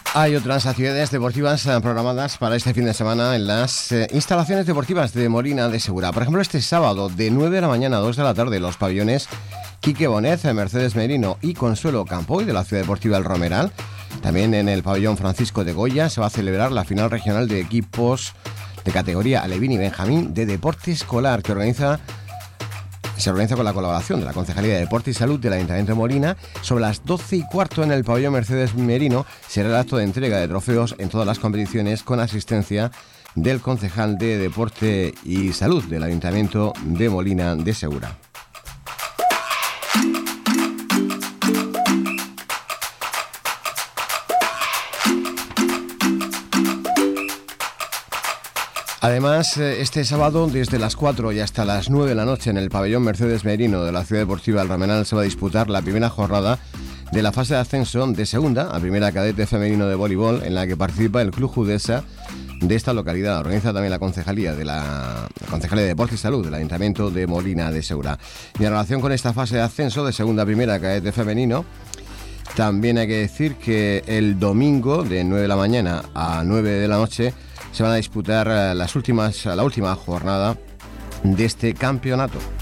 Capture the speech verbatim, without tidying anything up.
Hay otras actividades deportivas programadas para este fin de semana en las eh, instalaciones deportivas de Molina de Segura. Por ejemplo, este sábado de nueve de la mañana a dos de la tarde, los pabellones Quique Bonet, Mercedes Merino y Consuelo Campoy de la Ciudad Deportiva El Romeral. También en el pabellón Francisco de Goya se va a celebrar la final regional de equipos de categoría Alevín y Benjamín de deporte escolar que organiza Se organiza con la colaboración de la Concejalía de Deporte y Salud del Ayuntamiento de Molina. Sobre las doce y cuarto en el pabellón Mercedes Merino será el acto de entrega de trofeos en todas las competiciones con asistencia del concejal de Deporte y Salud del Ayuntamiento de Molina de Segura. Además, este sábado, desde las cuatro y hasta las nueve de la noche, en el pabellón Mercedes Merino de la Ciudad Deportiva El Romeral se va a disputar la primera jornada de la fase de ascenso de segunda a primera cadete femenino de voleibol, en la que participa el Club Judesa de esta localidad. Organiza también la Concejalía de la, la Concejalía de Deporte y Salud del Ayuntamiento de Molina de Segura. Y en relación con esta fase de ascenso de segunda a primera cadete femenino, también hay que decir que el domingo de nueve de la mañana a nueve de la noche se van a disputar las últimas, la última jornada de este campeonato.